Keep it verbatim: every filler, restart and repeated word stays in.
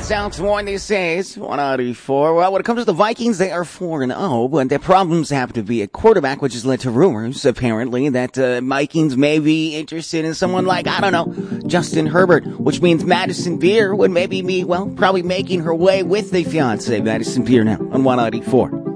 Sounds more these days. one eighty-four. Well, when it comes to the Vikings, they are four and oh, but their problems happen to be a quarterback, which has led to rumors, apparently, that uh, Vikings may be interested in someone like, I don't know, Justin Herbert, which means Madison Beer would maybe be, well, probably making her way with the fiancé, Madison Beer, now on one eighty-four.